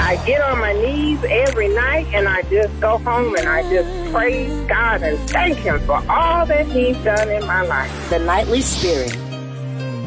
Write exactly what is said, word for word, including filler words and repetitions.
I get on my knees every night and I just go home and I just praise God and thank Him for all that He's done in my life. The Nightly Spirit